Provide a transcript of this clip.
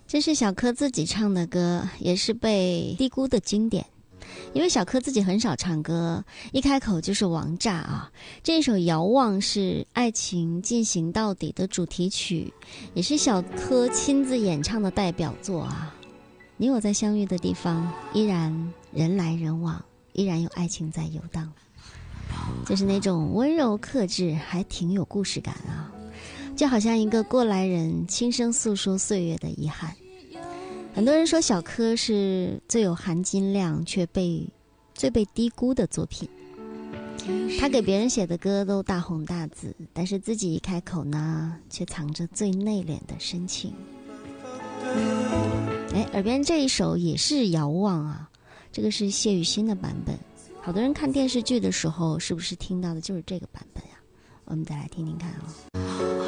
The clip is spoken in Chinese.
这是小柯自己唱的歌，也是被低估的经典。因为小柯自己很少唱歌，一开口就是王炸啊！这首《遥望》是《爱情进行到底》的主题曲，也是小柯亲自演唱的代表作啊！你我在相遇的地方，依然人来人往，依然有爱情在游荡，就是那种温柔克制，还挺有故事感啊！就好像一个过来人轻声诉说岁月的遗憾。很多人说小柯是最有含金量却最被低估的作品，他给别人写的歌都大红大紫，但是自己一开口呢，却藏着最内敛的深情。耳边这一首也是遥望啊，这个是谢雨欣的版本。好多人看电视剧的时候是不是听到的就是这个版本呀？我们再来听听看啊。